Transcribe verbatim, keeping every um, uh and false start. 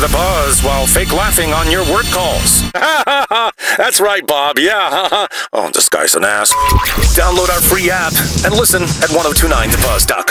The Buzz while fake laughing on your work calls. That's right, Bob, yeah. Oh, this guy's an ass. Download our free app and listen at ten twenty-nine the buzz dot com.